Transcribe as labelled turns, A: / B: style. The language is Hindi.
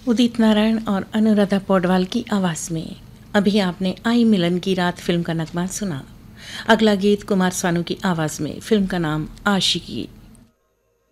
A: उदित नारायण और अनुराधा पौडवाल की आवाज़ में अभी आपने आई मिलन की रात फिल्म का नगमा सुना। अगला गीत कुमार सानू की आवाज़ में, फिल्म का नाम आशिकी।